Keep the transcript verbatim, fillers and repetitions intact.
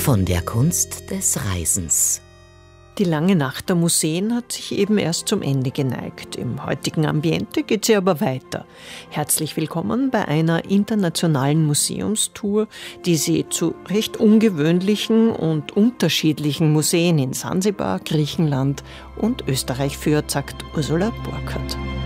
von der Kunst des Reisens. Die lange Nacht der Museen hat sich eben erst zum Ende geneigt. Im heutigen Ambiente geht sie aber weiter. Herzlich willkommen bei einer internationalen Museumstour, die Sie zu recht ungewöhnlichen und unterschiedlichen Museen in Sansibar, Griechenland und Österreich führt, sagt Ursula Burkhardt.